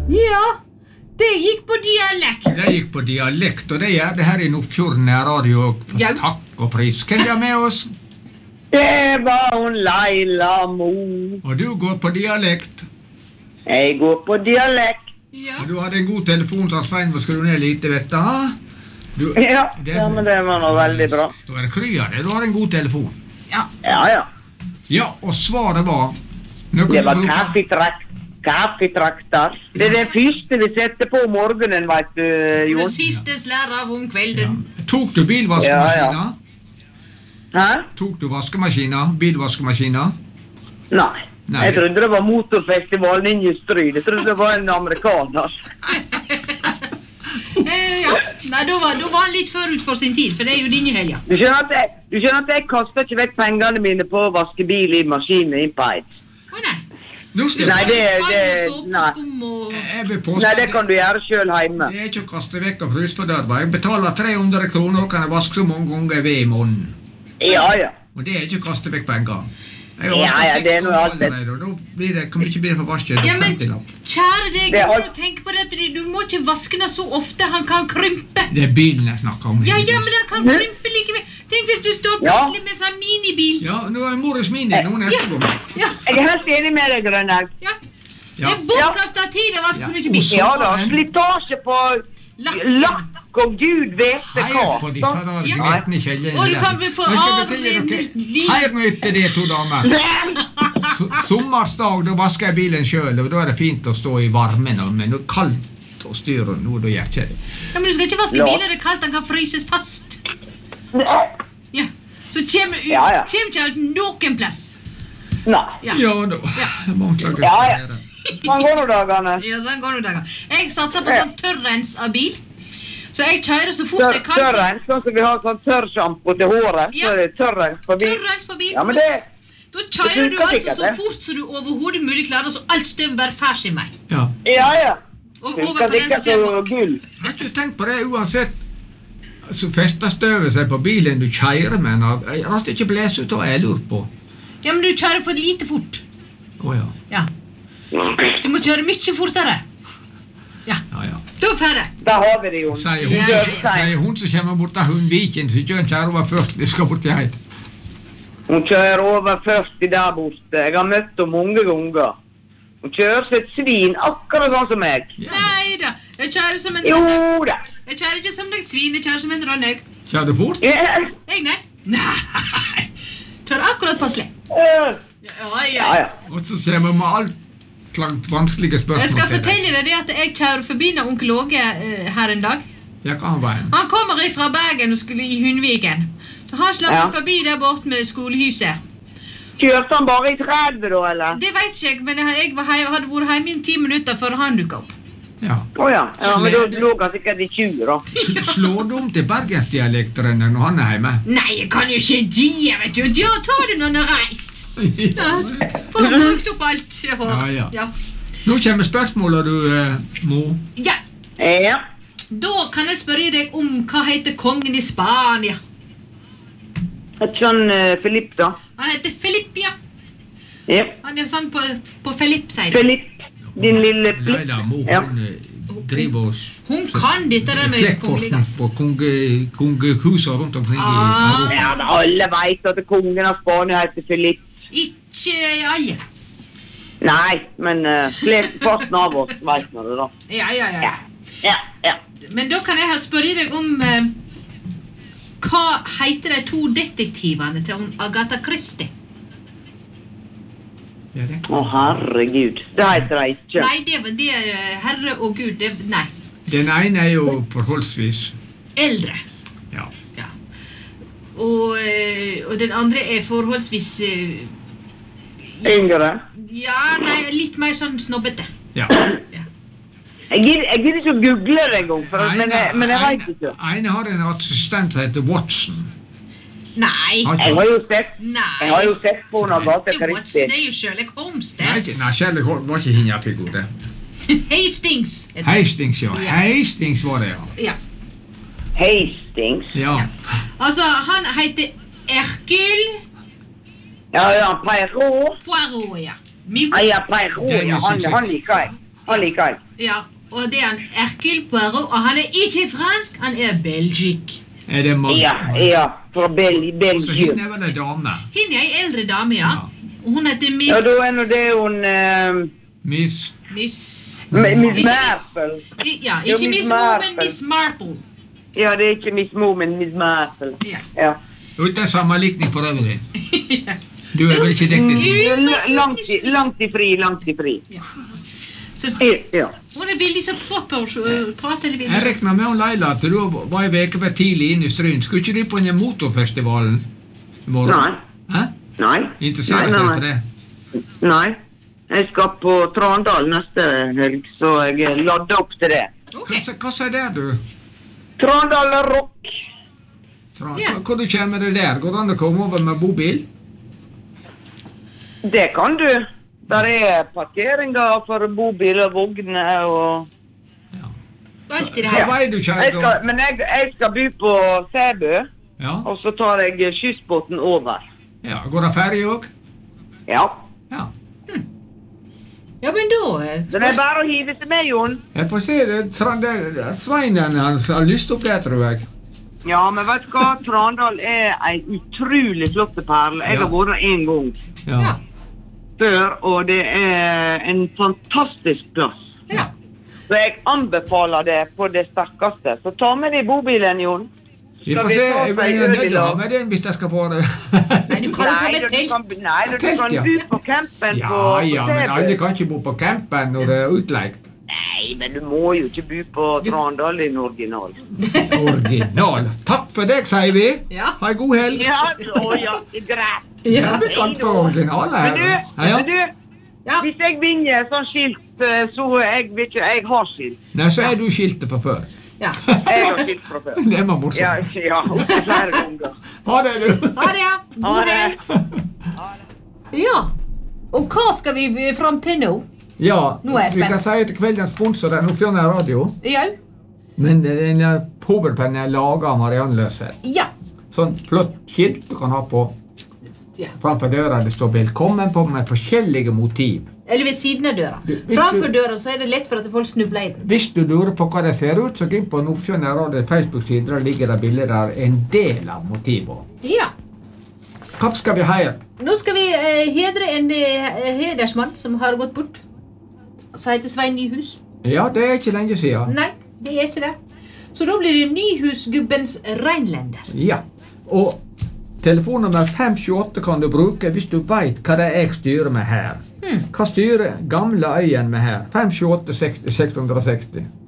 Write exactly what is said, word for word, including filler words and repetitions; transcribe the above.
Ja, det gikk på dialekt. Det gikk på dialekt, og det gjør det her i Nordfjorden Radio. Ja. Takk og pris. Hvem er med oss? Det var hun Laila Mo. Og du går på dialekt. Jeg går på dialekt. Ja. Og du hadde en god telefon, så Svein var skru ned lite, vet du. du Ja, ja, men det var noe veldig bra. Du er krya det, du har en god telefon. Ja. Ja, ja. Ja, og svaret var... Nå kan Det du var bruke- kaffetrakt. Kaffetrakter. Det er det første vi setter på om morgenen, vet du, Det Jon. siste slær av om Ja. kvelden. Tok du bilvaskemaskina? Hæ? Tok du vaskemaskina? Bilvaskemaskina? Nei. Nei. Jeg trodde det var motorfestivalen inne i Stryd. Jeg trodde det var en amerikaner. Eh, ja. Nei, da var, da var han litt forut for sin tid, for det er jo denne helga. Du skjønner at jeg, du skjønner at jeg kaster ikke vekk pengene mine på å vaske bil i maskinen inn på Eids. Å nei. Nå skal Nei, jeg... det, Vann og det, såpe og nei. skum og... Jeg vil påstå... Nei, det kan du gjøre selv hjemme. Det er ikke å kaste vekk og frys på dørba. Jeg betaler tre hundre kroner, og kan jeg vaske så mange ganger jeg vil i måneden. Ja, ja. Og det er ikke å kaste vekk penger. Jeg har Ja, vasket ja, det er seks noe ganger alltid. allerede, og da blir det, hvor mye blir det for vasket? Ja, men femti-lapp. kjære deg, Det er du må alt- tenke på det at du, du må ikke vaske den så ofte, han kan krympe. Det er bilen jeg snakker om. Ja, ja, men han kan krympe likevel. Tenk hvis du står Ja. plutselig med sånn minibil. Ja, nå er Morris Mini nå neste gang. Ja, Jeg er helt enig med deg, Grønnaug. ja. Det Ja. er bortkastet tid å vaske Ja. så mye bil. Også- Ja da, slitasje på Lakken. lakk og gud vet Hei hva. på disse der Ja. gretne kjellene. Og du kan vel få Nå skal jeg av fortelle en dere- liv. Hei nå etter det, to damer. S- Sommersdag, da vasker jeg bilen selv, og da er det fint å stå i varmen, og- men det er kaldt å styre nå, da gjør ikke det. Ja, men du skal ikke vaske Ja. biler, det er kaldt, han kan fryses fast. Ja, så kommer ut, Ja, ja. kommer ikke alt noen plass. Nei, Ja, Ja da, Ja. det må ikke Ja, ja. sånn går det dagene. ja sånn går det dager. Jeg satser på Ja. sånn tørrrens av bil. Så jeg kjører så fort Tør, jeg kan. tørrens, sånn som vi har sånn tørrshampo til håret, Ja. så er det tørrens på bil. Tørrens på bil. Ja, men det, Da kjører du Det funker altså sikkert, så det. fort som du overhodet mulig klarer, så alt støv bare fær sin vei. Ja. ja, ja. Og Du over skal på den drikke som så kommer bak. gull. Har ikke du tenkt på det uansett? Så fester støvet seg på bilen du kjører med, og jeg har ikke blæst ut av jeg lurer på. Ja, men du kjører for lite fort. Åja, Ja. Du må kjøre mye fortere. Ja, ja, ja. da er ferdig. Der har vi det, Jon. Sier hun, Ja, ja, ja. sier hun som kommer bort av Hundviken, så ikke hun kjører over først, vi skal bort til Heid. Hun kjører over førti der borte. Jeg har møtt henne mange ganger. Hun kjører som et svin, akkurat sånn som meg. Ja. Nei da, jeg kjører som en Jo rønnaug. da. Jeg kjører ikke som et svin, jeg kjører som en rønnaug. Kjører du fort? Ja. Jeg, nei. Nei. Kjører akkurat passelig. Ja, Ja, ja. ja. ja. Og så kommer vi med alt langt vanskelige spørsmål Jeg skal til deg. fortelle deg det at jeg kjører forbi når onkel Åge eh, her en dag. Ja, hva han var en? Han kommer fra Bergen og skulle i Hundviken. Så han slapp Ja. forbi der borte med skolehuset. Kjørte han bare i tretti da, eller? Det vet ikke jeg, men jeg, jeg var hei- hadde vært hjemme i ti minutter før han dukket opp. Ja. Å ja. Ja, men da lå han sikkert i tjue, da. Slår du om til bergensdialekter når han er hjemme? Nei, jeg kan jo ikke de, vet du. Ja, ta det når han har reist. Ja, Ja. Får brukt opp alt jeg har. Ja, ja. Ja. Nå kommer spørsmålet du, eh, Mo. Ja, Ja. da kan jeg spørre deg om hva heter kongen i Spania. Et sånn uh, Filipp, da. Han heter Filipp, ja. Ja. Han er sånn på, på Filipp, sier du. Filipp. Din lille Nei Filipp. da, Mo, Ja. hun eh, driver oss Hun kan dette der med kongelig slektforskning gass. på konge, kongehusene rundt omkring i Ah. Europa. Ja, men alle vet at kongen av Spania heter Filipp. Ikke alle. Nei, men uh, flesteparten av oss vet nå det, da. Ja, ja, ja. Ja. Ja, ja. Men da kan jeg ha spørre deg om eh, hva heter de to detektivene til hun Agatha Christie? Ja, det. Å, herregud. Det heter de ikke. Nei, det var det eh, Herre og Gud. Det, nei. Den ene er jo forholdsvis Eldre. ja. Ja. Og, eh, og den andre er forholdsvis eh, Yngre. Ja, nei, litt mer sånn snobbete. ja. Jeg gidder jeg gidder ikke å google det engang, for- men, jeg- men jeg vet ikke. Ene har en assistent som heter Watson. Nei. Har Jeg ikke- har jo sett, Nei. jeg har jo sett på henne Agatha Ikke Watson, Christie. det er jo Sherlock Holmes, Nei, det. ikke- nei, Sherlock Holmes var ikke hennes figur, det. Hastings. heter det. Hastings, ja. Ja. Hastings var det, ja. Ja. Hastings. Ja. Altså, han heter Hercule Ja, ja, Poirot. Poirot, ja. Mi- Ja, ja, Poirot, ja, han, han liker jeg. Han liker jeg. Ja, og det er han Hercule Poirot, og han er ikke fransk, han er belgik. Er det mann? Ja, ja, fra Bel Så Belgien. henne er vel en dame. Hun er en eldre dame, ja. Ja. Og hun heter Miss... Ja, da er nå det hun... Uh, Miss. Miss... Miss Ikke Marple. I- Ja, Jo, ikke Miss Miss Mo, men Marple. Miss Marple. Ja, det er ikke Miss Mo, men Miss Marple. Ja. Ja. Uten sammenlikning for øvrig. Du er vel ikke detektiv? L- Langt, i, langt ifri, langt ifri. Ja. Så Ja. hun er veldig så proper, så uh, prater litt Jeg veldig. regner med hun Leila at du var en veke for tidlig inn i Stryn. Skulle ikke du på den motorfestivalen i morgen? Nei, Hæ? nei, Interesserer Nei, deg nei, for det? nei. Jeg skal på Trandal neste helg, så jeg ladder opp til det. Ok. Hva, hva sier det, du? Trandal Rock. Fra, Ja. Hvor du kommer det der? Går det an å komme over med bobil? Det kan du. Der er parkeringer for bobil og vogner og... Alt i det Hva her. vei du Jeg kjører skal, da? men jeg, jeg skal bo på Sæbø, Ja. og så tar jeg kystbåten over. ja. Går det ferdig òg? Ja. Ja. Ja, men da... eh, Så det er bare å hive seg med, Jon. Jeg får se det. Tra- det- Sveinen hans har lyst opp det, tror jeg. Ja, men vet du hva? Trandal er en utrolig flott perle. Jeg har Ja. vært der en gang Ja. Ja. før, og det er en fantastisk plass. Ja. Så jeg anbefaler det på det sterkeste. Så ta med deg bobilen, Jon. Vi Skal får vi se. ta Jeg oss en blir øl i nødt til å ha lag? med den hvis jeg skal på det. Nei, du kan jo ta Nei, med du telt. kan, nei, du Telt, kan ja. bo på campen på Ja, ja, men Sæbø. alle kan ikke bo på campen når det er utleid. Nei, men du må jo ikke bo på Trandal i en original. Original. Takk for deg, sier vi. Ja. Ha en god helg. Ja, å ja, det er greit. Ja, vi kan få original her. Men du, Ja, ja. men du, Ja. hvis jeg vinner sånn skilt, eh, så jeg vet ikke, jeg har skilt. Nei, så er du skiltet fra før. Ja. Jeg har skilt fra før. Det var Ja, morsomt. ja, opptil flere ganger. Ha det, du. Ha det, ja. Ha God det. helg. Ja. Og hva skal vi fram til nå? Ja, Nå er jeg vi spent. kan si til kveldens sponsor er Nordfjordeid Radio. Ja. Men den er hovedpennen er laget av Marianne Løseth. Ja. Sånn flott skilt du kan ha på Ja. framfor døra. Det står 'Velkommen' på med forskjellige motiv. Eller ved siden av døra. Du, hvis Framfor du- døra så er det lett for at folk snubler i den. Hvis du lurer på hva det ser ut, så gå inn på Nordfjordeid Radio Facebook-side. Der ligger det bilder av en del av motivet. Ja. Hva skal vi heie? Nå skal vi eh, hedre en eh, hedersmann som har gått bort. Som heter Svein Nyhus. Ja, det er ikke lenge siden. Nei, det er ikke det. Så da blir det Nyhusgubbens Reinlende. Ja, og telefonnummer fem sju åtte kan du bruke hvis du vet hva det er jeg styrer med her. Hmm. Hva styrer gamle øyen med her? fem sju åtte seks seksti.